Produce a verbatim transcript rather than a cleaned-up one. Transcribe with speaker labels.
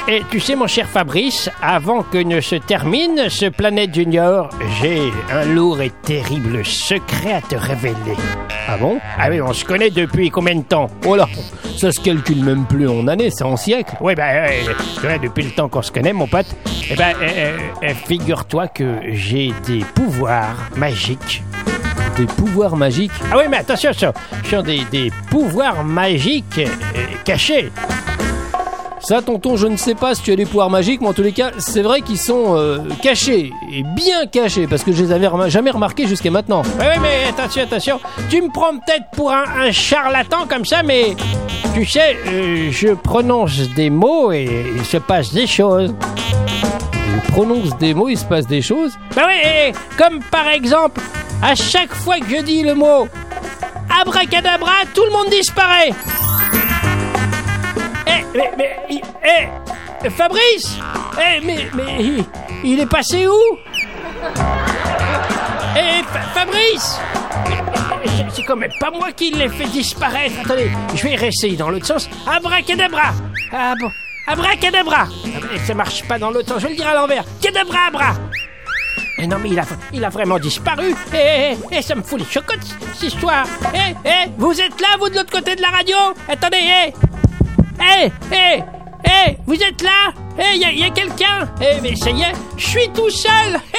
Speaker 1: Et tu sais, mon cher Fabrice, avant que ne se termine ce Planète Junior, j'ai un lourd et terrible secret à te révéler.
Speaker 2: Ah bon?
Speaker 1: Ah oui, on se connaît depuis combien de temps?
Speaker 2: Oh là, ça se calcule même plus en années, c'est en siècles.
Speaker 1: Oui, ben, euh, ouais, depuis le temps qu'on se connaît, mon pote. Eh ben, euh, euh, figure-toi que j'ai des pouvoirs magiques.
Speaker 2: Des pouvoirs magiques?
Speaker 1: Ah oui, mais attention, ça, ce sont des, des pouvoirs magiques euh, cachés.
Speaker 2: Ça, tonton, je ne sais pas si tu as des pouvoirs magiques, mais en tous les cas, c'est vrai qu'ils sont euh, cachés, et bien cachés, parce que je les avais rem- jamais remarqués jusqu'à maintenant.
Speaker 1: Oui, oui, mais attention, attention. Tu me prends peut-être pour un, un charlatan comme ça, mais tu sais, euh, je prononce des mots et il se passe des choses.
Speaker 2: Je prononce des mots, il se passe des choses.
Speaker 1: Ben oui, et comme par exemple, à chaque fois que je dis le mot abracadabra, tout le monde disparaît. Eh, mais, mais, eh, Fabrice, eh, mais, mais, il, il est passé où? Eh, Fa- Fabrice, c'est- c'est quand même pas moi qui l'ai fait disparaître. Attendez, je vais réessayer dans l'autre sens. Abracadabra, ah bon, abracadabra. Ah, mais ça marche pas dans l'autre sens. Je vais le dire à l'envers. Cadabra-abra. Eh non, mais il a, il a vraiment disparu. Eh, eh, eh, ça me fout les chocottes, cette histoire. Eh, eh, vous êtes là, vous de l'autre côté de la radio? Attendez, eh. Eh, eh, eh, vous êtes là? Eh, il y a, y a quelqu'un? Eh, mais ça y est, je suis tout seul.